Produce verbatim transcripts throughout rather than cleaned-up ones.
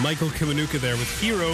Michael Kiwanuka there with Hero.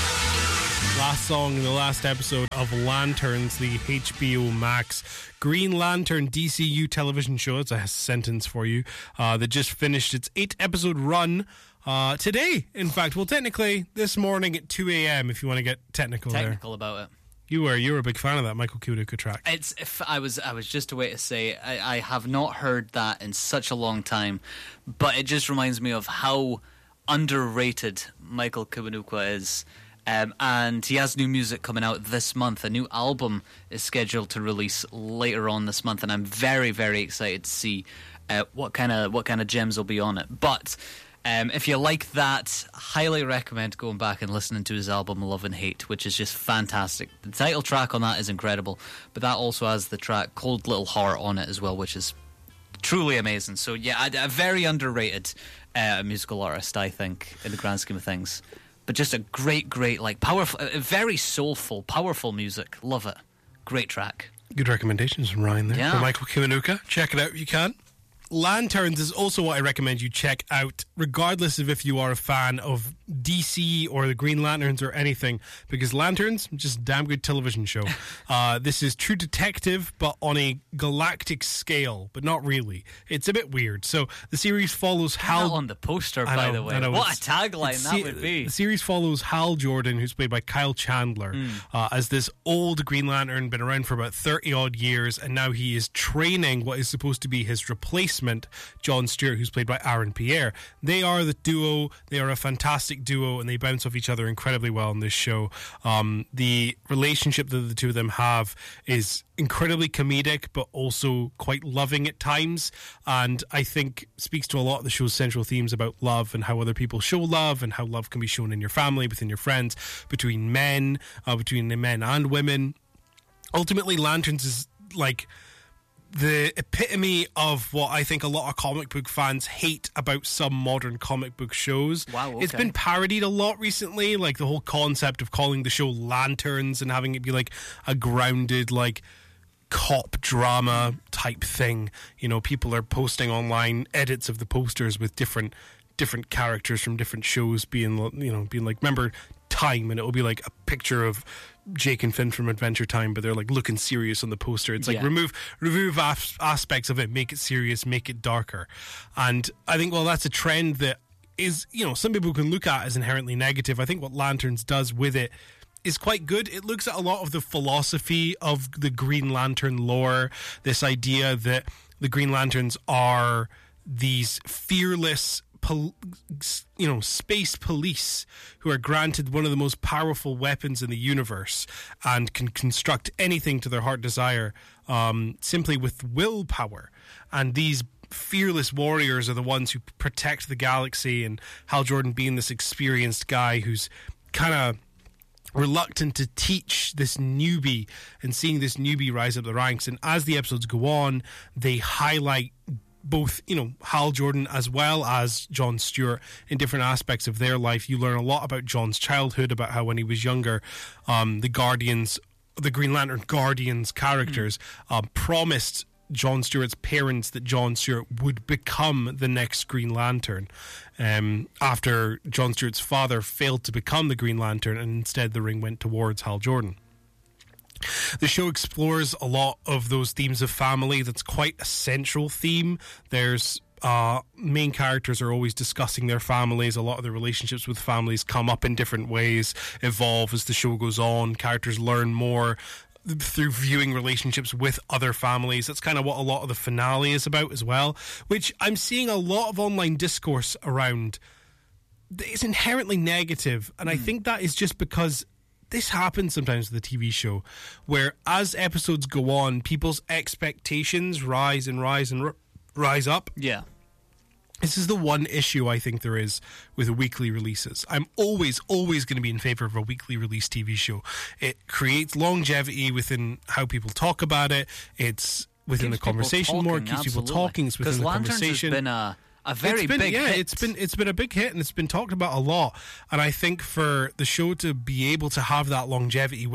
Last song in the last episode of Lanterns, the H B O Max Green Lantern D C U television show. It's a sentence for you. Uh, that just finished its eight episode run uh, today. In fact, well, technically this morning at two a.m. if you want to get technical, technical there. Technical about it. You were you were a big fan of that Michael Kiwanuka track. It's if I was I was just a way to say I, I have not heard that in such a long time, but it just reminds me of how underrated Michael Kiwanuka is. Um, and he has new music coming out this month. A new album is scheduled to release later on this month, and I'm very, very excited to see uh, what kind of what kind of gems will be on it. But um, if you like that, highly recommend going back and listening to his album Love and Hate, which is just fantastic. The title track on that is incredible, but that also has the track Cold Little Heart on it as well, which is truly amazing. So yeah, a, a very underrated uh, musical artist, I think, in the grand scheme of things. But just a great, great, like, powerful, uh, very soulful, powerful music. Love it. Great track. Good recommendations from Ryan there. Yeah. For Michael Kiwanuka. Check it out if you can. Lanterns is also what I recommend you check out, regardless of if you are a fan of D C or the Green Lanterns or anything, because Lanterns, just a damn good television show. uh, this is True Detective, but on a galactic scale, but not really. It's a bit weird. So the series follows Hal... Not on the poster, I by know, the way. I know, what a tagline that se- would be. The series follows Hal Jordan, who's played by Kyle Chandler, mm. uh, as this old Green Lantern, been around for about thirty-odd years, and now he is training what is supposed to be his replacement, John Stewart, who's played by Aaron Pierre. They are the duo. They are a fantastic duo, and they bounce off each other incredibly well in this show. Um, the relationship that the two of them have is incredibly comedic, but also quite loving at times, and I think speaks to a lot of the show's central themes about love and how other people show love, and how love can be shown in your family, within your friends, between men, uh, between the men and women. Ultimately, Lanterns is like the epitome of what I think a lot of comic book fans hate about some modern comic book shows. Wow, okay. It's been parodied a lot recently, like the whole concept of calling the show Lanterns and having it be like a grounded, like, cop drama type thing. You know, people are posting online edits of the posters with different different characters from different shows being, you know, being like, remember Time, and it will be like a picture of Jake and Finn from Adventure Time, but they're like looking serious on the poster. It's like yeah. remove remove as- aspects of it, make it serious, make it darker. And I think, well, that's a trend that is, you know, some people can look at as inherently negative. I think what Lanterns does with it is quite good. It looks at a lot of the philosophy of the Green Lantern lore, this idea that the Green Lanterns are these fearless, Pol- you know, space police who are granted one of the most powerful weapons in the universe and can construct anything to their heart desire um, simply with willpower. And these fearless warriors are the ones who protect the galaxy, and Hal Jordan being this experienced guy who's kind of reluctant to teach this newbie, and seeing this newbie rise up the ranks. And as the episodes go on, they highlight both, you know, Hal Jordan as well as John Stewart in different aspects of their life. You learn a lot about John's childhood, about how when he was younger, um, the Guardians, the Green Lantern Guardians characters mm. uh, promised John Stewart's parents that John Stewart would become the next Green Lantern um, after John Stewart's father failed to become the Green Lantern, and instead the ring went towards Hal Jordan. The show explores a lot of those themes of family. That's quite a central theme. There's uh, main characters are always discussing their families. A lot of the relationships with families come up in different ways, evolve as the show goes on. Characters learn more through viewing relationships with other families. That's kind of what a lot of the finale is about as well, which I'm seeing a lot of online discourse around. It's inherently negative, and mm. I think that is just because this happens sometimes with the T V show, where as episodes go on, people's expectations rise and rise and r- rise up. Yeah. This is the one issue I think there is with weekly releases. I'm always, always going to be in favor of a weekly release T V show. It creates longevity within how people talk about it. It's within keeps the conversation talking, more. It keeps absolutely. people talking. It's within the Lanterns conversation. Has been a A very it's been, big yeah, hit. it's been it's been a big hit, and it's been talked about a lot. And I think for the show to be able to have that longevity with it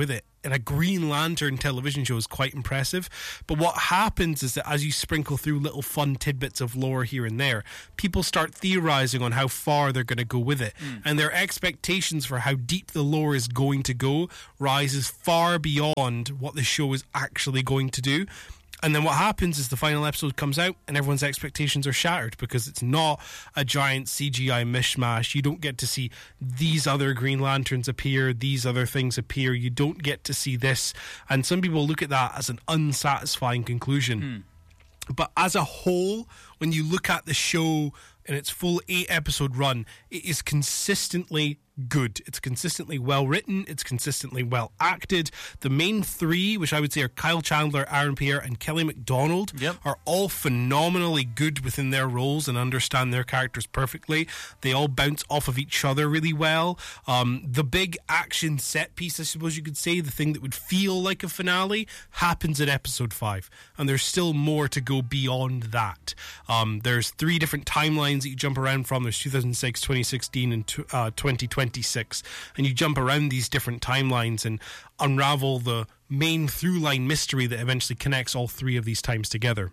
in a Green Lantern television show is quite impressive. But what happens is that as you sprinkle through little fun tidbits of lore here and there, people start theorizing on how far they're going to go with it. Mm. And their expectations for how deep the lore is going to go rises far beyond what the show is actually going to do. And then what happens is the final episode comes out and everyone's expectations are shattered because it's not a giant C G I mishmash. You don't get to see these other Green Lanterns appear, these other things appear. You don't get to see this. And some people look at that as an unsatisfying conclusion. Hmm. But as a whole, when you look at the show in its full eight episode run, it is consistently good. It's consistently well written. It's consistently well acted. The main three, which I would say are Kyle Chandler, Aaron Pierre, and Kelly MacDonald, yep. are all phenomenally good within their roles and understand their characters perfectly. They all bounce off of each other really well. Um, the big action set piece, I suppose you could say, the thing that would feel like a finale, happens in episode five. And there's still more to go beyond that. Um, there's three different timelines that you jump around from. There's two thousand six, twenty sixteen, and uh, twenty twenty-six, and you jump around these different timelines and unravel the main through line mystery that eventually connects all three of these times together.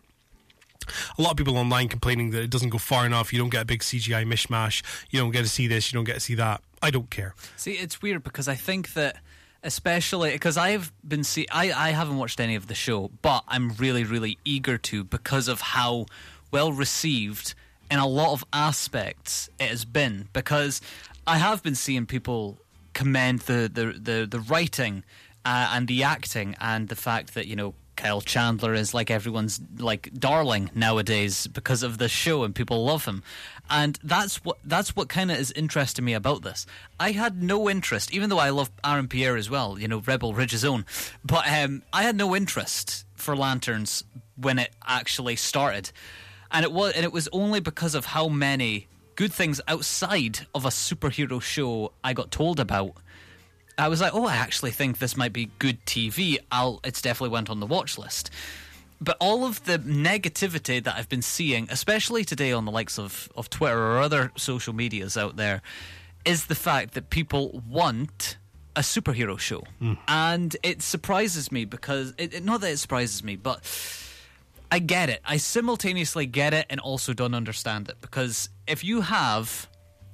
A lot of people online complaining that it doesn't go far enough, you don't get a big C G I mishmash, you don't get to see this, you don't get to see that. I don't care. See, it's weird because I think that especially because I've been see I, I haven't watched any of the show, but I'm really, really eager to because of how well received in a lot of aspects it has been, because I have been seeing people commend the the the, the writing uh, and the acting and the fact that, you know, Kyle Chandler is like everyone's like darling nowadays because of the show and people love him. And that's what that's what kind of is interesting me about this. I had no interest, even though I love Aaron Pierre as well, you know, Rebel Ridge's own, but um, I had no interest for Lanterns when it actually started. And it was and it was only because of how many good things outside of a superhero show I got told about. I was like, oh, I actually think this might be good T V. I'll. It's definitely went on the watch list. But all of the negativity that I've been seeing, especially today on the likes of, of Twitter or other social medias out there, is the fact that people want a superhero show. Mm. And it surprises me because, it, it, not that it surprises me, but I get it. I simultaneously get it and also don't understand it. Because if you have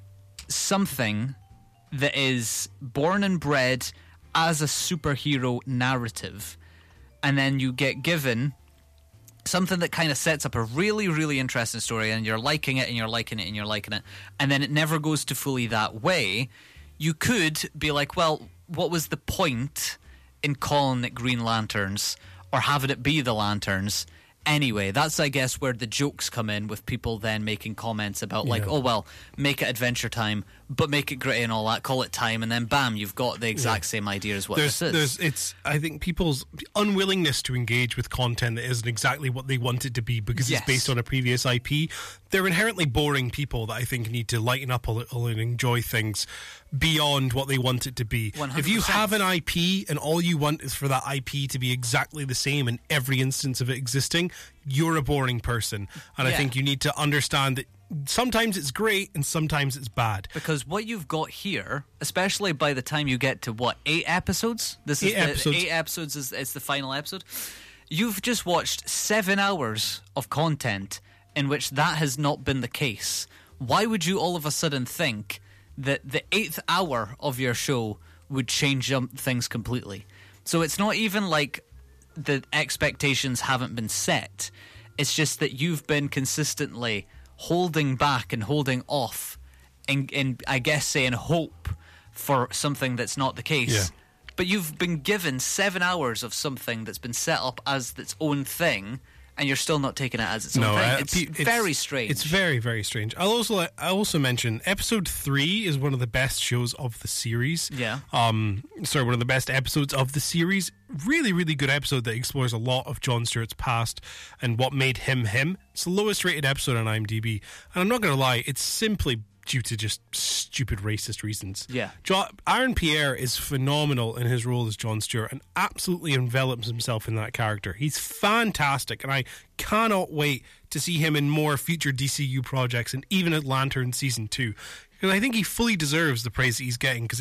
something that is born and bred as a superhero narrative, and then you get given something that kind of sets up a really, really interesting story, and you're liking it, and you're liking it, and you're liking it, and then it never goes to fully that way, you could be like, well, what was the point in calling it Green Lanterns, or having it be the Lanterns? Anyway, that's, I guess, where the jokes come in with people then making comments about, like, yeah. oh, well, make it Adventure Time, but make it gritty and all that, call it Time, and then bam, you've got the exact yeah. same idea as what there's, this is. There's, it's, I think, people's unwillingness to engage with content that isn't exactly what they want it to be because yes. it's based on a previous I P. They're inherently boring people that I think need to lighten up a little and enjoy things beyond what they want it to be. one hundred percent. If you have an I P and all you want is for that I P to be exactly the same in every instance of it existing, you're a boring person. And yeah. I think you need to understand that sometimes it's great and sometimes it's bad. Because what you've got here, especially by the time you get to, what, eight episodes? This eight is the, episodes. Eight episodes is, is the final episode. You've just watched seven hours of content in which that has not been the case. Why would you all of a sudden think that the eighth hour of your show would change um, things completely? So it's not even like the expectations haven't been set. It's just that you've been consistently holding back and holding off in, in I guess, saying hope for something that's not the case. Yeah. But you've been given seven hours of something that's been set up as its own thing, and you're still not taking it as its no, own thing. Uh, it's, it's very strange. It's very, very strange. I'll also I also mention episode three is one of the best shows of the series. Yeah. Um. Sorry, one of the best episodes of the series. Really, really good episode that explores a lot of Jon Stewart's past and what made him him. It's the lowest rated episode on IMDb, and I'm not going to lie, it's simply due to just stupid racist reasons. Yeah. Jo- Aaron Pierre is phenomenal in his role as Jon Stewart and absolutely envelops himself in that character. He's fantastic, and I cannot wait to see him in more future D C U projects and even at Lantern Season two. Because I think he fully deserves the praise that he's getting, because it's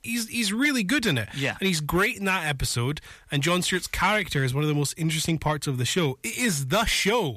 he's he's really good in it. Yeah. And he's great in that episode. And Jon Stewart's character is one of the most interesting parts of the show. It is the show.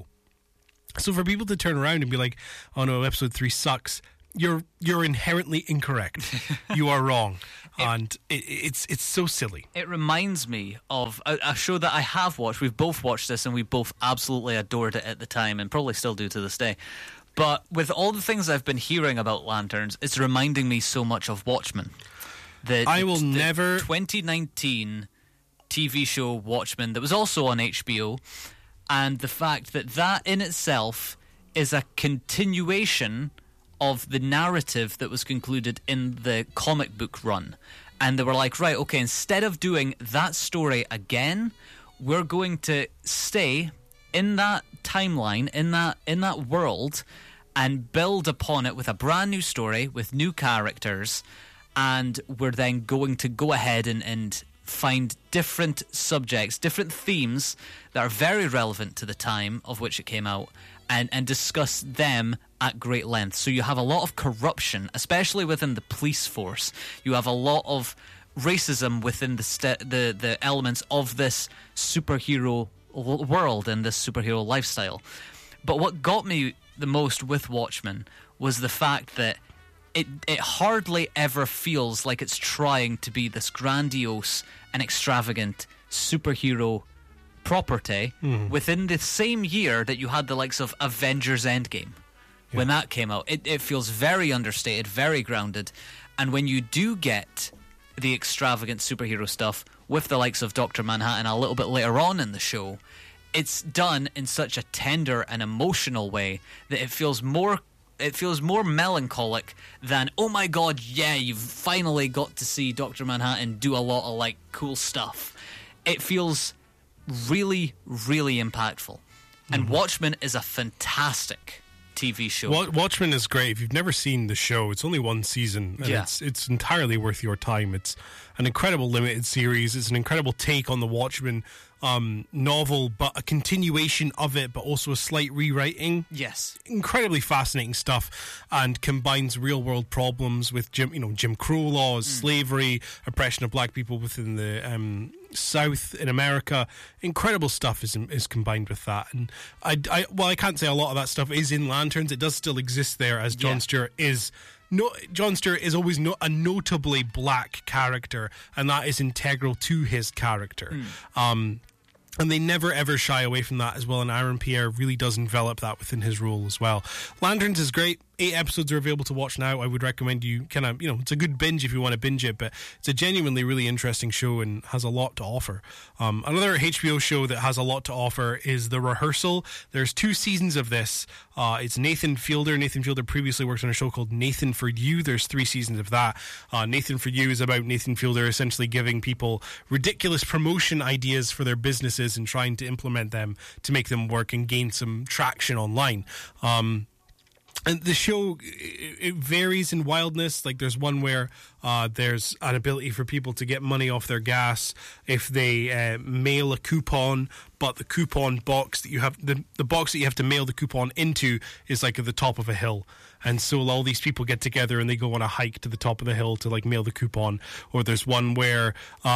So for people to turn around and be like, oh no, episode three sucks, you're you're inherently incorrect. You are wrong. It, and it, it's it's so silly. It reminds me of a, a show that I have watched. We've both watched this and we both absolutely adored it at the time and probably still do to this day. But with all the things I've been hearing about Lanterns, it's reminding me so much of Watchmen. The, I will the never... twenty nineteen T V show Watchmen that was also on H B O, and the fact that that in itself is a continuation of the narrative that was concluded in the comic book run. And they were like, right, okay, instead of doing that story again, we're going to stay in that timeline, in that in that world, and build upon it with a brand new story, with new characters, and we're then going to go ahead and, and find different subjects, different themes that are very relevant to the time of which it came out, and, and discuss them at great length. So you have a lot of corruption, especially within the police force. You have a lot of racism within the st- the, the elements of this superhero l- world and this superhero lifestyle. But what got me the most with Watchmen was the fact that it it hardly ever feels like it's trying to be this grandiose and extravagant superhero property mm. within the same year that you had the likes of Avengers Endgame. Yeah. When that came out, it, it feels very understated, very grounded. And when you do get the extravagant superhero stuff with the likes of Doctor Manhattan a little bit later on in the show, it's done in such a tender and emotional way that it feels more it feels more melancholic than, oh my god, yeah, you've finally got to see Doctor Manhattan do a lot of like cool stuff. It feels really, really impactful. And mm-hmm. Watchmen is a fantastic T V show. Watchmen is great. If you've never seen the show, it's only one season, and yeah. it's it's entirely worth your time. It's an incredible limited series. It's an incredible take on the Watchmen um, novel, but a continuation of it, but also a slight rewriting. Yes, incredibly fascinating stuff, and combines real world problems with Jim, you know, Jim Crow laws, mm. slavery, oppression of black people within the um, South in America. Incredible stuff is is combined with that, and I, I well, I can't say a lot of that stuff is in Lanterns. It does still exist there, as Jon yeah. Stewart is. No, Jon Stewart is always no, a notably black character, and that is integral to his character. Mm. Um, and they never ever shy away from that as well, and Aaron Pierre really does envelop that within his role as well. Lanterns is great. Eight episodes are available to watch now. I would recommend you kind of, you know, it's a good binge if you want to binge it, but it's a genuinely really interesting show and has a lot to offer. Um, another H B O show that has a lot to offer is The Rehearsal. There's two seasons of this. Uh, it's Nathan Fielder. Nathan Fielder previously worked on a show called Nathan for You. There's three seasons of that. Uh, Nathan for You is about Nathan Fielder essentially giving people ridiculous promotion ideas for their businesses and trying to implement them to make them work and gain some traction online. Um, And the show, it varies in wildness. Like there's one where uh, there's an ability for people to get money off their gas if they uh, mail a coupon, but the coupon box that you have, the, the box that you have to mail the coupon into is like at the top of a hill. And so all these people get together and they go on a hike to the top of the hill to like mail the coupon. Or there's one where...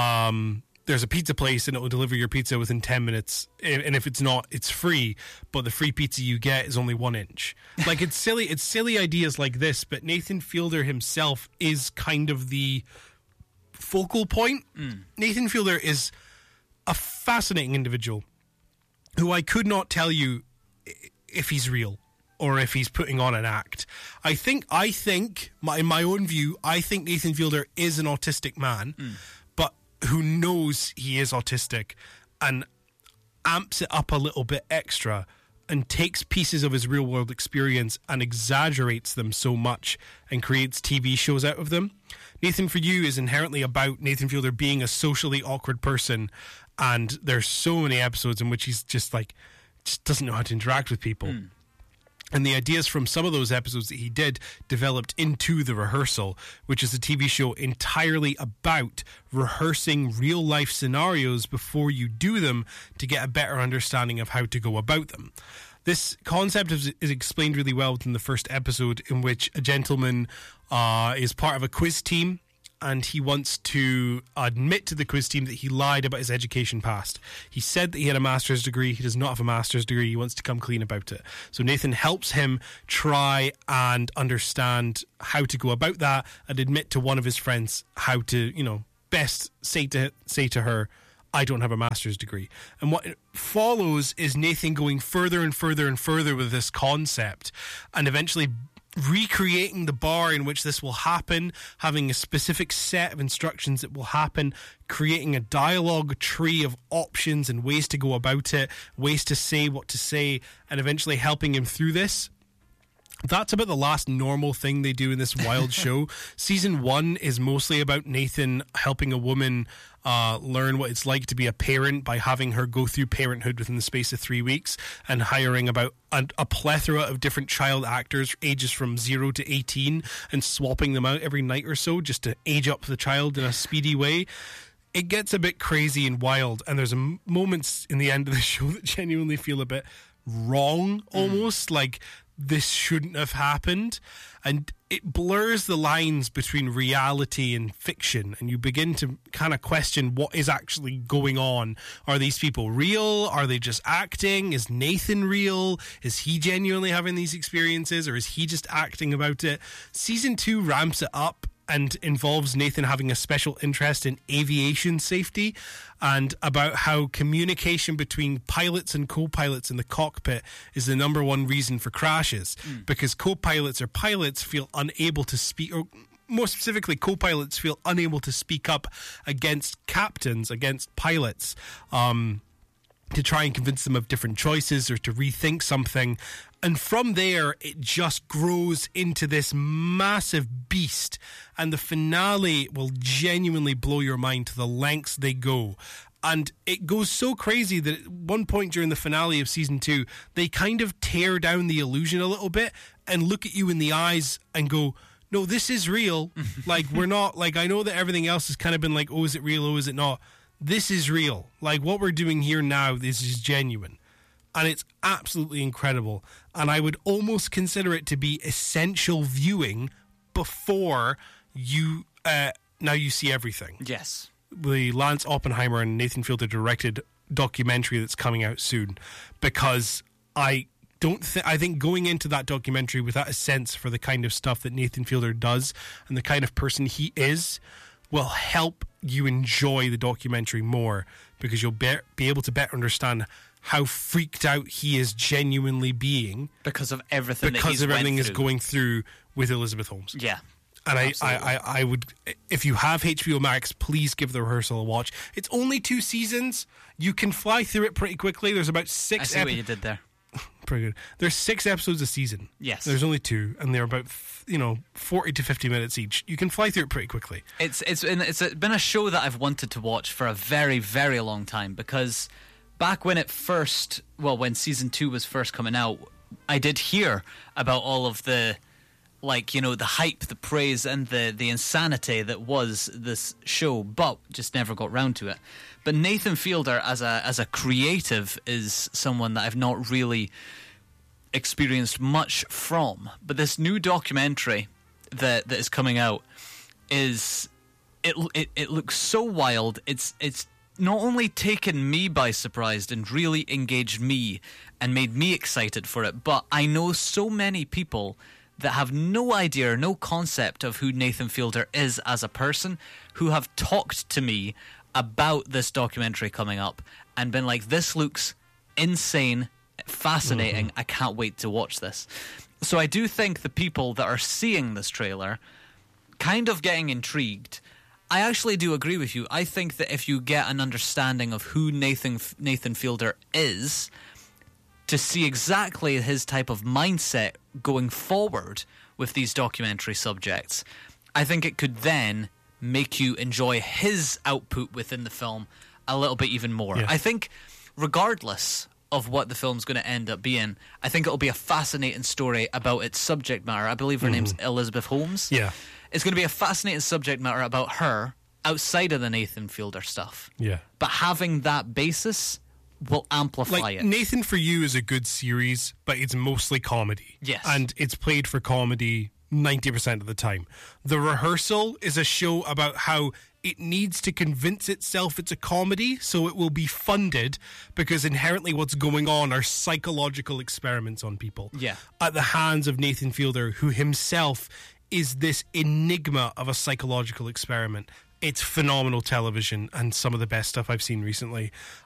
Um, there's a pizza place and it will deliver your pizza within ten minutes, and if it's not, it's free, but the free pizza you get is only one inch. Like, it's silly it's silly ideas like this, but Nathan Fielder himself is kind of the focal point. Mm. Nathan Fielder is a fascinating individual who I could not tell you if he's real or if he's putting on an act. I think, I think, my, in my own view, I think Nathan Fielder is an autistic man, mm. who knows he is autistic and amps it up a little bit extra and takes pieces of his real world experience and exaggerates them so much and creates T V shows out of them. Nathan for You is inherently about Nathan Fielder being a socially awkward person, and there's so many episodes in which he's just like just doesn't know how to interact with people. Mm. And the ideas from some of those episodes that he did developed into The Rehearsal, which is a T V show entirely about rehearsing real-life scenarios before you do them to get a better understanding of how to go about them. This concept is, is explained really well within the first episode, in which a gentleman uh, is part of a quiz team, and he wants to admit to the quiz team that he lied about his education past. He said that he had a master's degree. He does not have a master's degree. He wants to come clean about it. So Nathan helps him try and understand how to go about that and admit to one of his friends how to, you know, best say to say to her, I don't have a master's degree. And what follows is Nathan going further and further and further with this concept and eventually recreating the bar in which this will happen, having a specific set of instructions that will happen, creating a dialogue tree of options and ways to go about it, ways to say what to say, and eventually helping him through this. That's about the last normal thing they do in this wild show. Season one is mostly about Nathan helping a woman uh, learn what it's like to be a parent by having her go through parenthood within the space of three weeks and hiring about a, a plethora of different child actors, ages from zero to eighteen, and swapping them out every night or so just to age up the child in a speedy way. It gets a bit crazy and wild, and there's a, moments in the end of the show that genuinely feel a bit wrong, almost mm. like this shouldn't have happened, and it blurs the lines between reality and fiction, and you begin to kind of question what is actually going on. Are these people real? Are they just acting? Is Nathan real? Is he genuinely having these experiences, or is he just acting about it? Season two ramps it up and involves Nathan having a special interest in aviation safety and about how communication between pilots and co-pilots in the cockpit is the number one reason for crashes, mm. because co-pilots or pilots feel unable to speak, or more specifically, co-pilots feel unable to speak up against captains, against pilots, um, to try and convince them of different choices or to rethink something. And from there, it just grows into this massive beast. And the finale will genuinely blow your mind to the lengths they go. And it goes so crazy that at one point during the finale of season two, they kind of tear down the illusion a little bit and look at you in the eyes and go, no, this is real. Like, we're not, like, I know that everything else has kind of been like, oh, is it real? Oh, is it not? This is real. Like, what we're doing here now, this is genuine. And it's absolutely incredible. And I would almost consider it to be essential viewing before you, uh, now you see everything. Yes. The Lance Oppenheimer and Nathan Fielder directed documentary that's coming out soon. Because I don't think, I think going into that documentary without a sense for the kind of stuff that Nathan Fielder does and the kind of person he is will help you enjoy the documentary more, because you'll be, be able to better understand how freaked out he is genuinely being because of everything because that he's of everything went is going through with Elizabeth Holmes. Yeah. And I, I, I, I would, if you have H B O Max, please give The Rehearsal a watch. It's only two seasons. You can fly through it pretty quickly. There's about six. I see epi- what you did there. Pretty good. There's six episodes a season. Yes. There's only two, and they're about, you know, forty to fifty minutes each. You can fly through it pretty quickly. It's it's it's been a show that I've wanted to watch for a very, very long time, because back when it first, well, when season two was first coming out, I did hear about all of the, like, you know, the hype, the praise, and the, the insanity that was this show, but just never got round to it. But Nathan Fielder, as a as a creative, is someone that I've not really experienced much from. But this new documentary that that is coming out is it it, it looks so wild. It's it's not only taken me by surprise and really engaged me and made me excited for it, but I know so many people that have no idea, no concept of who Nathan Fielder is as a person, who have talked to me about this documentary coming up and been like, this looks insane, fascinating, mm-hmm. I can't wait to watch this. So I do think the people that are seeing this trailer kind of getting intrigued. I actually do agree with you. I think that if you get an understanding of who Nathan Nathan Fielder is, to see exactly his type of mindset going forward with these documentary subjects, I think it could then make you enjoy his output within the film a little bit even more. Yeah. I think regardless of what the film's going to end up being, I think it'll be a fascinating story about its subject matter. I believe her mm. name's Elizabeth Holmes. Yeah. It's going to be a fascinating subject matter about her outside of the Nathan Fielder stuff. Yeah. But having that basis will amplify like, it. Nathan For You is a good series, but it's mostly comedy. Yes. And it's played for comedy ninety percent of the time. The Rehearsal is a show about how it needs to convince itself it's a comedy, so it will be funded because inherently what's going on are psychological experiments on people. Yeah. At the hands of Nathan Fielder, who himself is this enigma of a psychological experiment. It's phenomenal television and some of the best stuff I've seen recently.